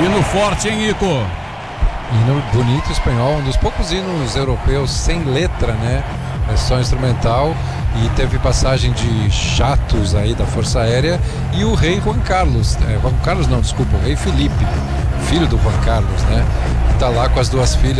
Hino forte, hein, Ico? Hino bonito espanhol, um dos poucos hinos europeus sem letra, né? É só instrumental. E teve passagem de chatos aí da Força Aérea e o rei Juan Carlos. Juan Carlos não, desculpa, o rei Felipe, filho do Juan Carlos, né? Tá lá com as duas filhas